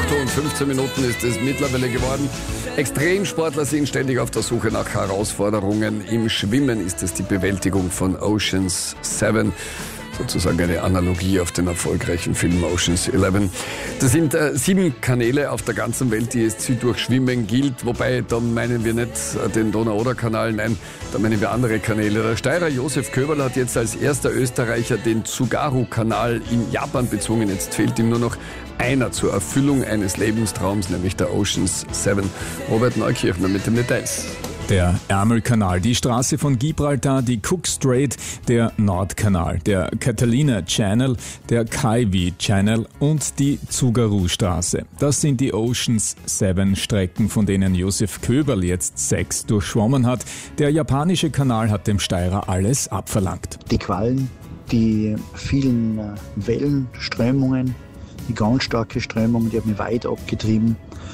Uhr und 15 Minuten ist es mittlerweile geworden. Extremsportler sind ständig auf der Suche nach Herausforderungen. Im Schwimmen ist es die Bewältigung von Ocean's 7. Sozusagen eine Analogie auf den erfolgreichen Film Ocean's 11. Das sind 7 Kanäle auf der ganzen Welt, die es zu durchschwimmen gilt. Wobei, da meinen wir nicht den Donau-Oder-Kanal, nein, da meinen wir andere Kanäle. Der Steirer Josef Köberl hat jetzt als erster Österreicher den Tsugaru-Kanal in Japan bezwungen. Jetzt fehlt ihm nur noch einer zur Erfüllung eines Lebenstraums, nämlich der Ocean's 7. Robert Neukirchner mit den Details. Der Ärmelkanal, die Straße von Gibraltar, die Cook Strait, der Nordkanal, der Catalina Channel, der Kaiwi Channel und die Tsugaru-Straße. Das sind die Ocean's 7 Strecken, von denen Josef Köberl jetzt 6 durchschwommen hat. Der japanische Kanal hat dem Steirer alles abverlangt. Die Quallen, die vielen Wellenströmungen, die ganz starke Strömung, die hat mich weit abgetrieben.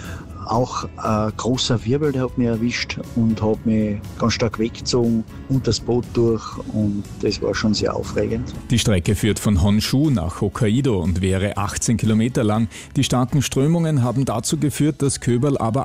Auch ein großer Wirbel, der hat mich erwischt und hat mich ganz stark weggezogen und das Boot durch, und das war schon sehr aufregend. Die Strecke führt von Honshu nach Hokkaido und wäre 18 Kilometer lang. Die starken Strömungen haben dazu geführt, dass Köberl aber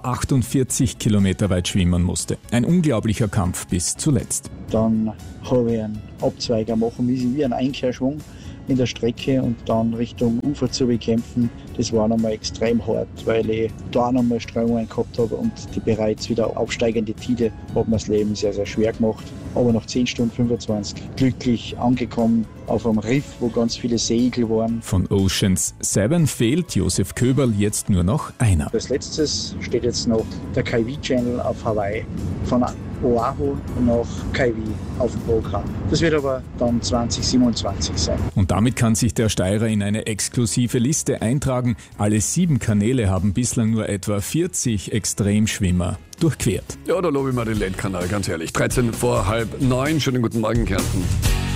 48 Kilometer weit schwimmen musste. Ein unglaublicher Kampf bis zuletzt. Dann habe ich einen Abzweiger machen müssen, wie einen Einkehrschwung in der Strecke und dann Richtung Ufer zu bekämpfen. Das war nochmal extrem hart, weil ich da nochmal Strömungen gehabt habe und die bereits wieder aufsteigende Tide hat mir das Leben sehr, sehr schwer gemacht. Aber nach 10 Stunden 25 glücklich angekommen auf einem Riff, wo ganz viele Segel waren. Von Ocean's 7 fehlt Josef Köberl jetzt nur noch einer. Als letztes steht jetzt noch der Kaiwi Channel auf Hawaii. Von Oahu nach Kaiwi auf dem Programm. Das wird aber dann 2027 sein. Und damit kann sich der Steirer in eine exklusive Liste eintragen. Alle 7 Kanäle haben bislang nur etwa 40 Extremschwimmer durchquert. Ja, da lobe ich mal den LED-Kanal, ganz ehrlich. 13 vor halb 9. Schönen guten Morgen, Kärnten.